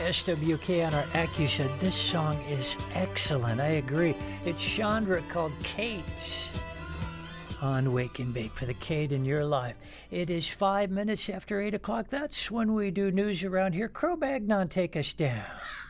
SWK on our AccuSet said this song is excellent. I agree. It's Chandra called Kate on Wake and Bake for the Kate in your life. It is 5 minutes after 8 o'clock. That's when we do news around here. Cro-Magnon, take us down.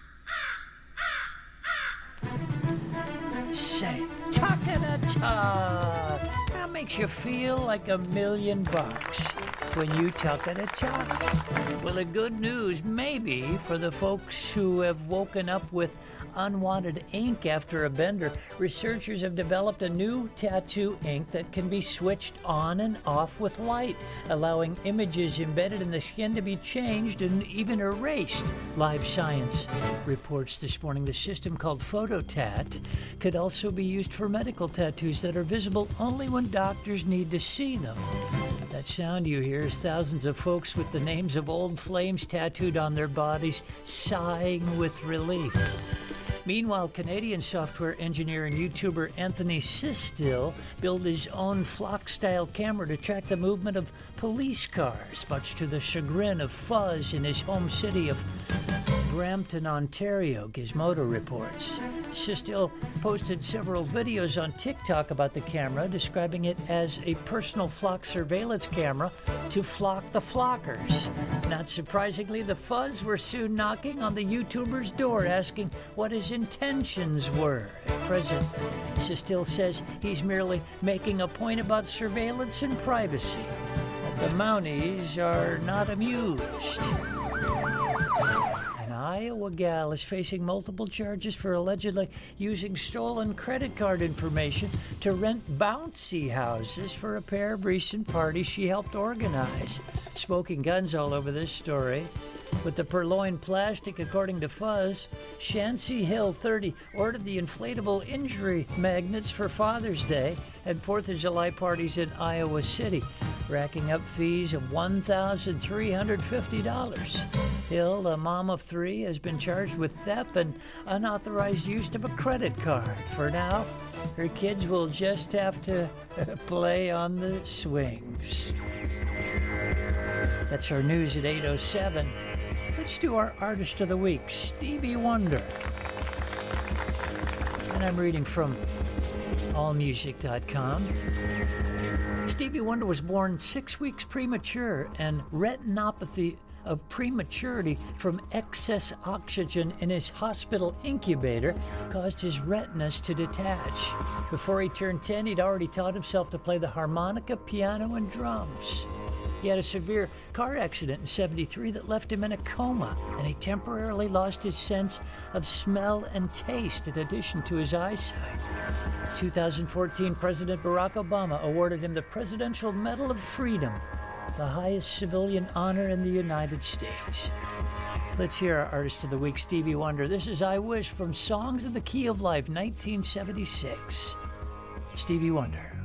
Say, talk-a-da-talk. That makes you feel like $1,000,000 when you talk-a-da-talk. Well, the good news, maybe, for the folks who have woken up with unwanted ink after a bender, researchers have developed a new tattoo ink that can be switched on and off with light, allowing images embedded in the skin to be changed and even erased. Live Science reports this morning the system called PhotoTat could also be used for medical tattoos that are visible only when doctors need to see them. That sound you hear is thousands of folks with the names of old flames tattooed on their bodies, sighing with relief. Meanwhile, Canadian software engineer and YouTuber Anthony Sistil built his own flock-style camera to track the movement of police cars, much to the chagrin of Fuzz in his home city of Brampton, Ontario, Gizmodo reports. Sistil posted several videos on TikTok about the camera, describing it as a personal flock surveillance camera to flock the flockers. Not surprisingly, the Fuzz were soon knocking on the YouTuber's door, asking what his intentions were. At present, Sistil says he's merely making a point about surveillance and privacy. But the Mounties are not amused. An Iowa gal is facing multiple charges for allegedly using stolen credit card information to rent bouncy houses for a pair of recent parties she helped organize. Smoking guns all over this story. With the purloined plastic, according to Fuzz, Shancy Hill 30 ordered the inflatable injury magnets for Father's Day and 4th of July parties in Iowa City, racking up fees of $1,350. Hill, a mom of 3, has been charged with theft and unauthorized use of a credit card. For now, her kids will just have to play on the swings. That's our news at 8:07. Let's do our Artist of the Week, Stevie Wonder. And I'm reading from allmusic.com. Stevie Wonder was born 6 weeks premature, and retinopathy of prematurity from excess oxygen in his hospital incubator caused his retinas to detach. Before he turned 10, he'd already taught himself to play the harmonica, piano, and drums. He had a severe car accident in '73 that left him in a coma, and he temporarily lost his sense of smell and taste in addition to his eyesight. In 2014, President Barack Obama awarded him the Presidential Medal of Freedom, the highest civilian honor in the United States. Let's hear our Artist of the Week, Stevie Wonder. This is I Wish from Songs of the Key of Life, 1976. Stevie Wonder.